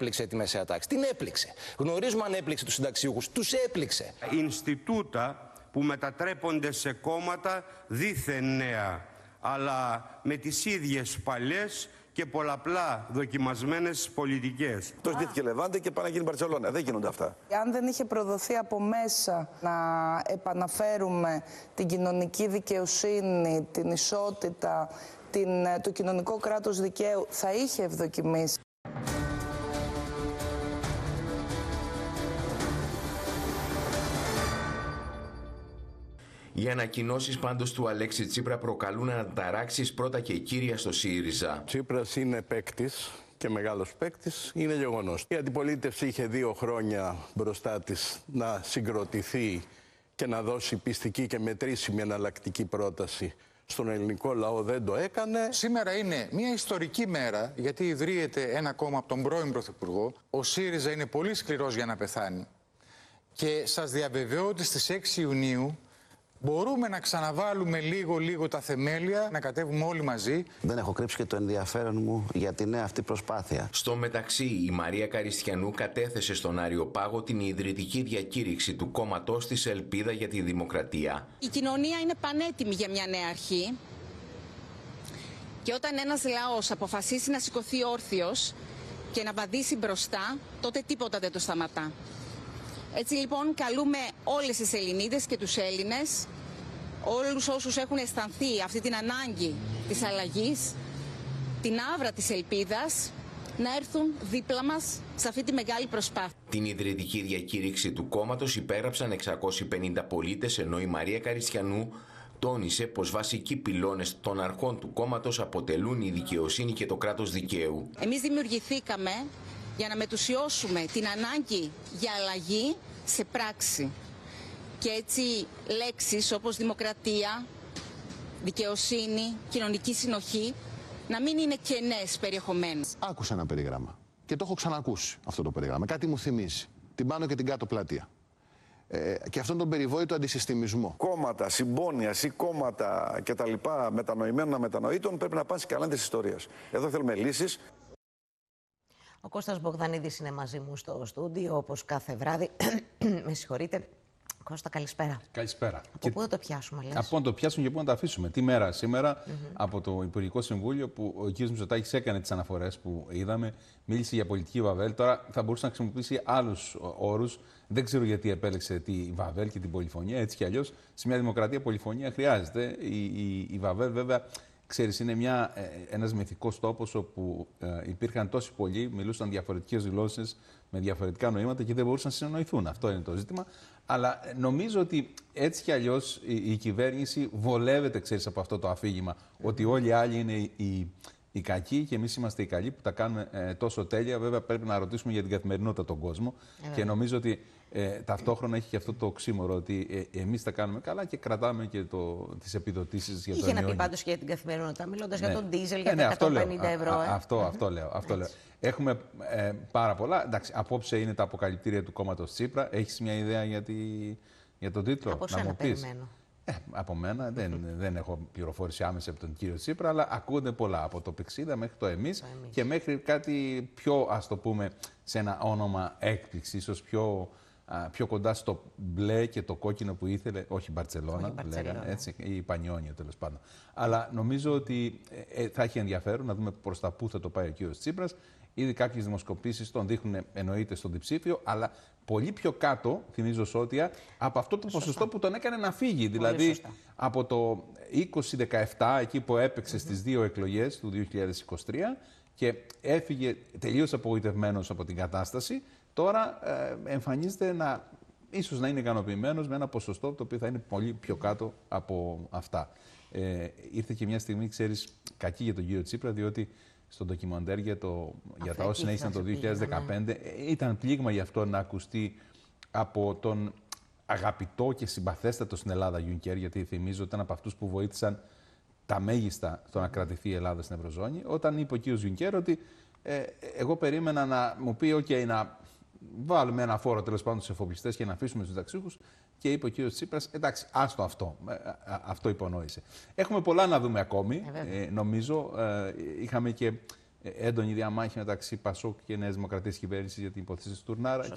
έπληξε τη μεσαία τάξη. Την έπληξε. Γνωρίζουμε αν έπληξε τους συνταξιούχους. Τους έπληξε. Ινστιτούτα που μετατρέπονται σε κόμματα δήθεν νέα, αλλά με τις ίδιες παλιές και πολλαπλά δοκιμασμένες πολιτικές. Το στήθηκε Λεβάντε και πάει να γίνει Μπαρσελόνα. Δεν γίνονται αυτά. Αν δεν είχε προδοθεί από μέσα να επαναφέρουμε την κοινωνική δικαιοσύνη, την ισότητα, το κοινωνικό κράτος δικαίου, θα είχε ευδοκιμήσει. Οι ανακοινώσεις πάντως του Αλέξη Τσίπρα προκαλούν αναταράξεις πρώτα και κύρια στο ΣΥΡΙΖΑ. Τσίπρας είναι παίκτης και μεγάλος παίκτης, είναι γεγονός. Η αντιπολίτευση είχε 2 χρόνια μπροστά της να συγκροτηθεί και να δώσει πιστική και μετρήσιμη εναλλακτική πρόταση στον ελληνικό λαό. Δεν το έκανε. Σήμερα είναι μια ιστορική μέρα, γιατί ιδρύεται ένα κόμμα από τον πρώην Πρωθυπουργό. Ο ΣΥΡΙΖΑ είναι πολύ σκληρός για να πεθάνει. Και σας διαβεβαιώ ότι στις 6 Ιουνίου μπορούμε να ξαναβάλουμε λίγο τα θεμέλια, να κατέβουμε όλοι μαζί. Δεν έχω κρύψει και το ενδιαφέρον μου για τη νέα αυτή προσπάθεια. Στο μεταξύ, η Μαρία Καριστιανού κατέθεσε στον Αριοπάγο την ιδρυτική διακήρυξη του κόμματός της Ελπίδα για τη Δημοκρατία. Η κοινωνία είναι πανέτοιμη για μια νέα αρχή. Και όταν ένας λαός αποφασίσει να σηκωθεί όρθιος και να βαδίσει μπροστά, τότε τίποτα δεν το σταματά. Έτσι λοιπόν καλούμε όλες τις Ελληνίδες και τους Έλληνες, όλους όσους έχουν αισθανθεί αυτή την ανάγκη της αλλαγής, την άβρα της ελπίδας, να έρθουν δίπλα μας σε αυτή τη μεγάλη προσπάθεια. Την ιδρυτική διακήρυξη του κόμματος υπέγραψαν 650 πολίτες, ενώ η Μαρία Καριστιανού τόνισε πως βασικοί πυλώνες των αρχών του κόμματος αποτελούν η δικαιοσύνη και το κράτος δικαίου. Εμείς δημιουργηθήκαμε για να μετουσιώσουμε την ανάγκη για αλλαγή σε πράξη. Και έτσι λέξεις όπως δημοκρατία, δικαιοσύνη, κοινωνική συνοχή να μην είναι κενές περιεχομένου. Άκουσα ένα περίγραμμα και το έχω ξανακούσει αυτό το περίγραμμα. Κάτι μου θυμίζει την πάνω και την κάτω πλατεία. Και αυτόν τον περιβόητο αντισυστημισμό. Κόμματα, συμπόνια ή κόμματα κτλ. Μετανοημένων αμετανοήτων πρέπει να πάνε στις καλένδες της ιστορίας. Εδώ θέλουμε λύσεις. Ο Κώστας Μπογδανίδης είναι μαζί μου στο στούντιο, όπως κάθε βράδυ. Με συγχωρείτε. Κώστα, καλησπέρα. Καλησπέρα. Από πού θα το πιάσουμε, λες? Από να το πιάσουμε και πού να το αφήσουμε. Τι μέρα σήμερα, από το Υπουργικό Συμβούλιο, που ο κ. Μητσοτάκης έκανε τις αναφορές που είδαμε, μίλησε για πολιτική βαβέλ. Τώρα θα μπορούσε να χρησιμοποιήσει άλλους όρους. Δεν ξέρω γιατί επέλεξε τη βαβέλ και την πολυφωνία. Έτσι κι αλλιώς, σε μια δημοκρατία πολυφωνία χρειάζεται. Η βαβέλ, βέβαια, ξέρεις, είναι ένας μυθικός τόπος όπου υπήρχαν τόσοι πολλοί, μιλούσαν διαφορετικές γλώσσες με διαφορετικά νοήματα και δεν μπορούσαν να συνεννοηθούν. Αυτό είναι το ζήτημα. Αλλά νομίζω ότι έτσι κι αλλιώς η κυβέρνηση βολεύεται, ξέρεις, από αυτό το αφήγημα. Ότι όλοι οι άλλοι είναι οι κακοί και εμείς είμαστε οι καλοί που τα κάνουμε τόσο τέλεια. Βέβαια, πρέπει να ρωτήσουμε για την καθημερινότητα τον κόσμο. Και νομίζω ότι ταυτόχρονα έχει και αυτό το οξύμορο ότι εμείς τα κάνουμε καλά και κρατάμε και τις επιδοτήσεις για το Είχε να πει πάντως και για την καθημερινότητα, μιλώντας για τον ντίζελ, για τα 150 ευρώ. Αυτό λέω. Έχουμε πάρα πολλά. Εντάξει, απόψε είναι τα αποκαλυπτήρια του κόμματος Τσίπρα. Έχεις μια ιδέα για τον τίτλο? Από σένα περιμένω. Από μένα δεν έχω πληροφόρηση άμεσα από τον κύριο Τσίπρα, αλλά ακούγονται πολλά. Από το Πηξίδα μέχρι το εμείς και μέχρι κάτι πιο, ας το πούμε, σε ένα όνομα έκπληξη, ίσως πιο κοντά στο μπλε και το κόκκινο που ήθελε, όχι Μπαρτσελώνα, λέγανε, έτσι, ή Πανιόνιο τέλος πάντων. Αλλά νομίζω ότι θα έχει ενδιαφέρον να δούμε προς τα πού θα το πάει ο κύριος Τσίπρας. Ήδη κάποιες δημοσκοπήσεις τον δείχνουν, εννοείται, στον διψήφιο, αλλά πολύ πιο κάτω, θυμίζω Σώτια, από αυτό το ποσοστό που τον έκανε να φύγει. Δηλαδή από το 2017, εκεί που έπαιξε στις 2 εκλογές του 2023 και έφυγε τελείως απογοητευμένος από την κατάσταση, τώρα εμφανίζεται ίσως να είναι ικανοποιημένος με ένα ποσοστό το οποίο θα είναι πολύ πιο κάτω από αυτά. Ήρθε και μια στιγμή, ξέρεις, κακή για τον κύριο Τσίπρα, διότι στο ντοκιμαντέρ για τα όσοι έγιναν το 2015 ήταν πλήγμα γι' αυτό να ακουστεί από τον αγαπητό και συμπαθέστατο στην Ελλάδα Γιούνκερ, γιατί θυμίζω ότι ήταν από αυτούς που βοήθησαν τα μέγιστα στο να κρατηθεί η Ελλάδα στην Ευρωζώνη, όταν είπε ο κύριος Γιούνκερ ότι εγώ περίμενα να μου πει να βάλουμε ένα φόρο τέλος πάντων στους εφοπλιστές και να αφήσουμε τους συνταξιούχους, και είπε ο κύριος Τσίπρας, εντάξει, άστο αυτό. Αυτό υπονόησε. Έχουμε πολλά να δούμε ακόμη, νομίζω. Είχαμε και έντονη διαμάχη μεταξύ Πασόκ και Νέας Δημοκρατίας κυβέρνησης για την υπόθεση του Τουρνάρα.